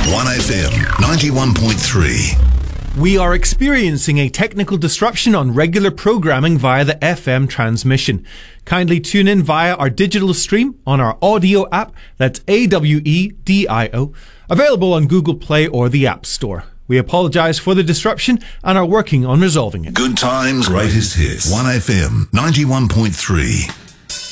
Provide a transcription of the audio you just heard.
1FM 91.3. We are experiencing a technical disruption on regular programming via the FM transmission. Kindly tune in via our digital stream on our audio app, that's AWEDIO, available on Google Play or the App Store. We apologise for the disruption and are working on resolving it. Good times, greatest hits. 1FM 91.3.